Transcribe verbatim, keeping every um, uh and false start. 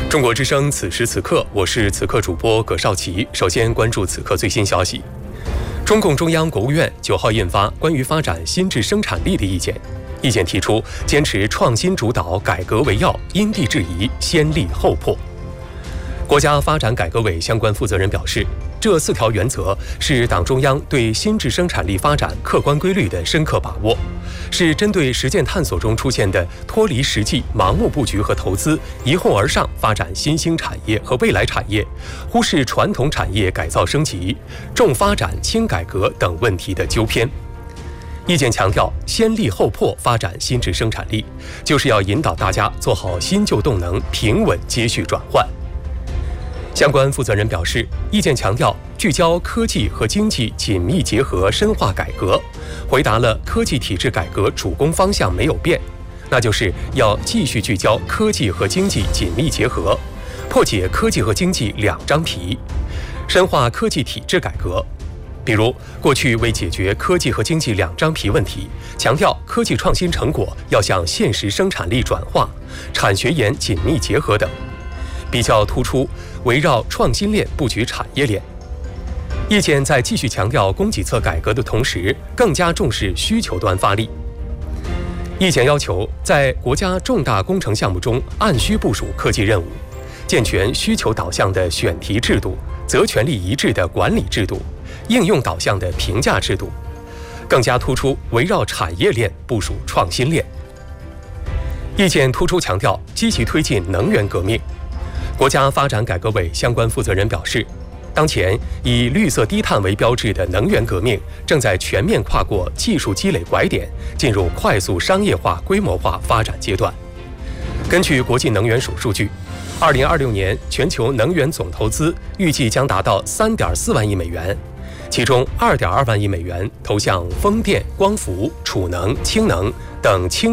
中国之声，此时此刻，我是此刻主播葛少奇。首先关注此刻最新消息。中共中央、国务院九号印发关于发展新质生产力的意见，意见提出坚持创新主导、改革为要，因地制宜，先立后破。国家发展改革委相关负责人表示，这四条原则是党中央对新质生产力发展客观规律的深刻把握，是针对实践探索中出现的脱离实际、盲目布局和投资、一哄而上发展新兴产业和未来产业，忽视传统产业改造升级、重发展轻改革等问题的纠偏。意见强调，先立后破发展新质生产力，就是要引导大家做好新旧动能平稳接续转换。相关负责人表示，意见强调聚焦科技和经济紧密结合深化改革，回答了科技体制改革主攻方向没有变，那就是要继续聚焦科技和经济紧密结合，破解科技和经济两张皮，深化科技体制改革。比如，过去为解决科技和经济两张皮问题，强调科技创新成果要向现实生产力转化，产学研紧密结合等。比较突出围绕创新链布局产业链。意见在继续强调供给侧改革的同时，更加重视需求端发力。意见要求在国家重大工程项目中按需部署科技任务，健全需求导向的选题制度、责权利一致的管理制度、应用导向的评价制度，更加突出围绕产业链部署创新链。意见突出强调积极推进能源革命。国家发展改革委相关负责人表示，当前以绿色低碳为标志的能源革命正在全面跨过技术积累拐点，进入快速商业化、规模化发展阶段。根据国际能源署数据，二零二六年全球能源总投资预计将达到三点四万亿美元，其中二点二万亿美元投向风电、光伏、储能、氢能等清